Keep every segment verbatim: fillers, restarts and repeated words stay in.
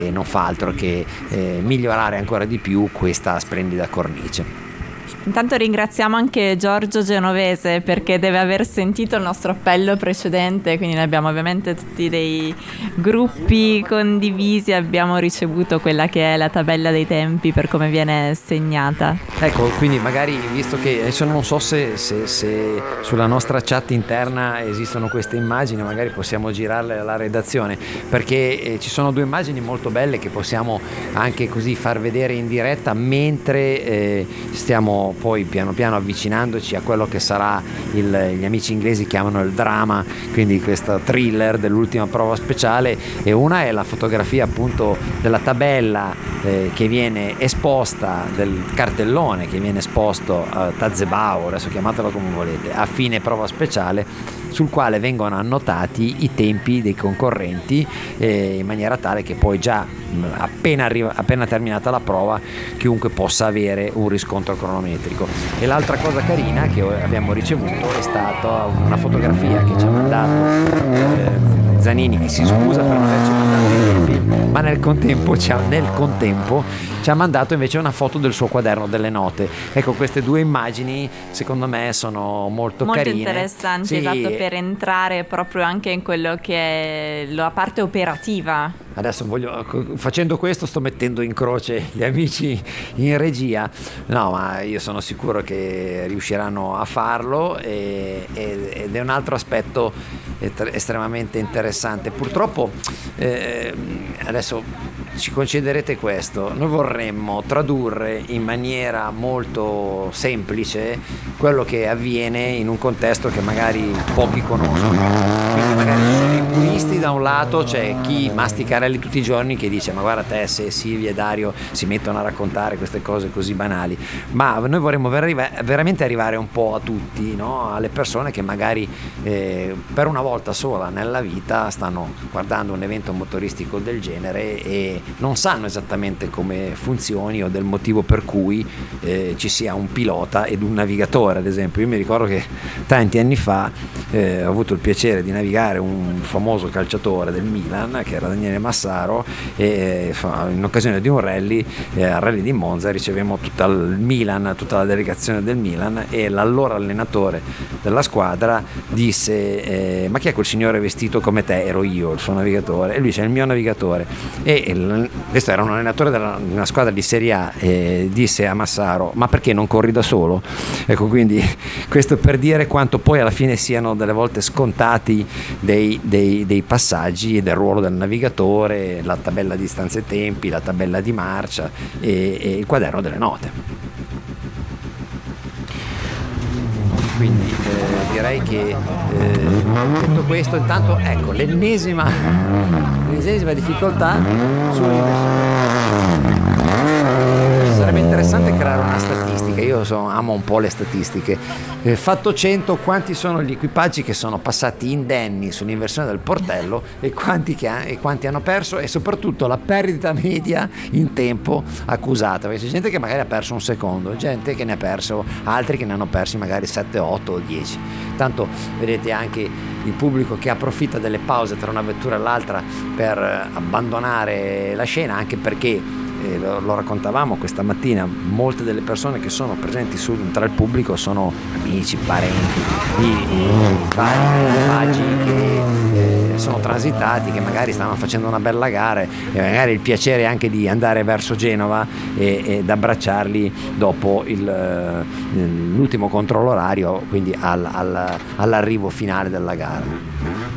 e non fa altro che eh, migliorare ancora di più questa splendida cornice. Intanto ringraziamo anche Giorgio Genovese perché deve aver sentito il nostro appello precedente, quindi noi abbiamo ovviamente tutti dei gruppi condivisi, abbiamo ricevuto quella che è la tabella dei tempi per come viene segnata. Ecco, quindi magari, visto che adesso non so se, se, se sulla nostra chat interna esistono queste immagini, magari possiamo girarle alla redazione, perché eh, ci sono due immagini molto belle che possiamo anche così far vedere in diretta mentre eh, stiamo poi piano piano avvicinandoci a quello che sarà il, gli amici inglesi chiamano il drama, quindi questo thriller dell'ultima prova speciale, e una è la fotografia appunto della tabella eh, che viene esposta, del cartellone che viene esposto a Tazebao, adesso chiamatelo come volete, a fine prova speciale, sul quale vengono annotati i tempi dei concorrenti eh, in maniera tale che poi già appena, arriva, appena terminata la prova chiunque possa avere un riscontro cronometrico. E l'altra cosa carina che abbiamo ricevuto è stata una fotografia che ci ha mandato eh, Zanini, che si scusa per non averci mandato i tempi, ma nel contempo, ci ha, nel contempo ci ha mandato invece una foto del suo quaderno delle note. Ecco, queste due immagini secondo me sono molto, molto carine, interessanti, sì. Esatto, per entrare proprio anche in quello che è la parte operativa. Adesso voglio, facendo questo sto mettendo in croce gli amici in regia, no, ma io sono sicuro che riusciranno a farlo, e, ed è un altro aspetto estremamente interessante. Purtroppo eh, adesso ci concederete questo, noi vorremmo tradurre in maniera molto semplice quello che avviene in un contesto che magari pochi conoscono, quindi magari ci sono i puristi da un lato, c'è chi mastica tutti i giorni che dice ma guarda te se Silvia e Dario si mettono a raccontare queste cose così banali, ma noi vorremmo ver- veramente arrivare un po' a tutti, no? Alle persone che magari eh, per una volta sola nella vita stanno guardando un evento motoristico del genere e non sanno esattamente come funzioni o del motivo per cui eh, ci sia un pilota ed un navigatore. Ad esempio io mi ricordo che tanti anni fa eh, ho avuto il piacere di navigare un famoso calciatore del Milan che era Daniele Massaro, e in occasione di un rally, eh, al rally di Monza, ricevemmo tutta il Milan, tutta la delegazione del Milan, e l'allora allenatore della squadra disse eh, ma chi è quel signore vestito come te? Ero io, il suo navigatore, e lui dice il mio navigatore, e il, questo era un allenatore della, di una squadra di Serie A, e disse a Massaro ma perché non corri da solo? Ecco, quindi questo per dire quanto poi alla fine siano delle volte scontati dei, dei, dei passaggi e del ruolo del navigatore, la tabella di distanze e tempi, la tabella di marcia e, e il quaderno delle note. Quindi eh, direi che eh, detto questo, intanto ecco l'ennesima l'ennesima difficoltà sull'inversione. Sarebbe interessante creare una statistica, io so, amo un po' le statistiche, eh, fatto cento quanti sono gli equipaggi che sono passati indenni sull'inversione del portello e quanti, che ha, e quanti hanno perso, e soprattutto la perdita media in tempo accusata, perché c'è gente che magari ha perso un secondo, gente che ne ha perso, altri che ne hanno persi magari sette, otto o dieci. Tanto vedete anche il pubblico che approfitta delle pause tra una vettura e l'altra per abbandonare la scena, anche perché Eh, lo, lo raccontavamo questa mattina, molte delle persone che sono presenti sul, tra il pubblico sono amici, parenti, i, i vari equipaggi che eh, sono transitati, che magari stanno facendo una bella gara e magari il piacere anche di andare verso Genova e, ed abbracciarli dopo il, l'ultimo controllo orario, quindi al, al, all'arrivo finale della gara.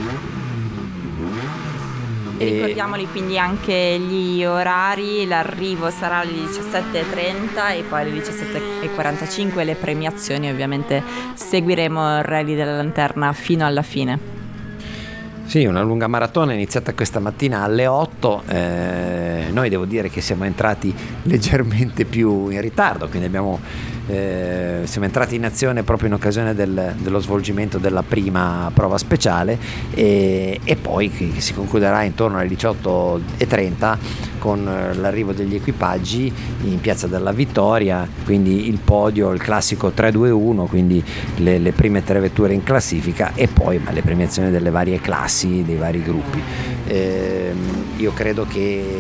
Ricordiamoli quindi anche gli orari: l'arrivo sarà alle diciassette e trenta e poi alle diciassette e quarantacinque le premiazioni. Ovviamente seguiremo il Rally della Lanterna fino alla fine. Sì, una lunga maratona iniziata questa mattina alle otto, eh, noi devo dire che siamo entrati leggermente più in ritardo, quindi abbiamo Eh, siamo entrati in azione proprio in occasione del, dello svolgimento della prima prova speciale e, e poi che si concluderà intorno alle diciotto e trenta con l'arrivo degli equipaggi in Piazza della Vittoria, quindi il podio, il classico tre due uno, quindi le, le prime tre vetture in classifica e poi ma, le premiazioni delle varie classi, dei vari gruppi. Eh, io credo che